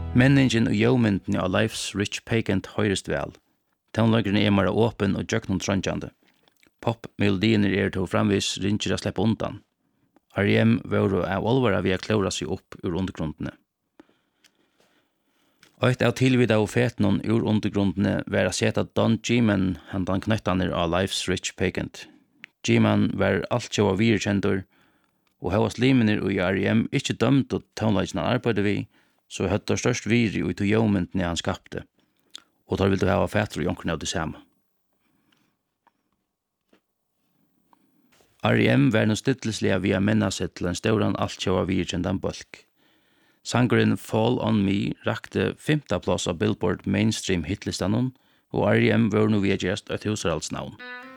Menningen og jómyndene av Life's Rich Pagan høyrest vel. Tonløkene er mer åpen og jøknum trøndjande. Pop-melodien til framvis ringer å slippe undan. R.E.M. var av olvara ved å klåra seg opp ur undergrundene. Eit av tilvida og fetnon ur undergrundene var å seta Don G-man handan knøttaner av Life's Rich Pagan. G-man var alt sjåa virkjendur, og hevast limener og i R.E.M. ikkje dømt og tonløkene han arbeidde vi, så høtta størst viri og i to jómyndene han skapte, og tar vil du hava fætter og jonkerne av det samme. R.E.M. var no stittlesliga via minna seg til en stauran altsjåa virkjendan bølk. Sangeren Fall on Me rakte 5. plass av Billboard Mainstream hitlistanon, og R.E.M. var no via gjerst et husaraldsnavn.